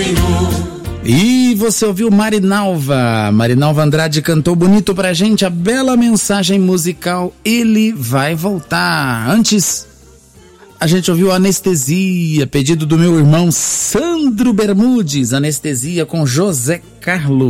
E você ouviu Marinalva. Marinalva Andrade cantou bonito pra gente a bela mensagem musical Ele Vai Voltar. Antes, a gente ouviu Anestesia, pedido do meu irmão Sandro Bermudes. Anestesia com José Carlos.